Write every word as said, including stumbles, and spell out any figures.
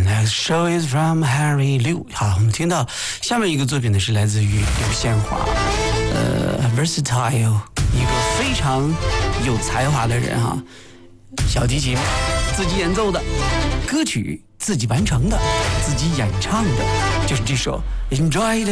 Next show is from Harry Liu。好，我们听到下面一个作品呢是来自于刘宪华，呃 ，versatile， 一个非常有才华的人哈，小提琴自己演奏的，歌曲自己完成的，自己演唱的，就是这首 Enjoy the